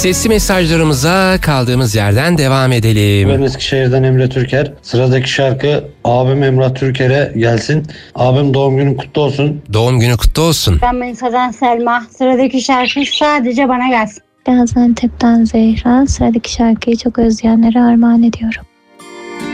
Sesli mesajlarımıza kaldığımız yerden devam edelim. Ben Eskişehir'den Emre Türker. Sıradaki şarkı abim Emrah Türker'e gelsin. Abim doğum günün kutlu olsun. Doğum günü kutlu olsun. Ben Manisa'dan Selma. Sıradaki şarkı sadece bana gelsin. Gaziantep'ten Zehra. Sıradaki şarkıyı çok özleyenlere armağan ediyorum.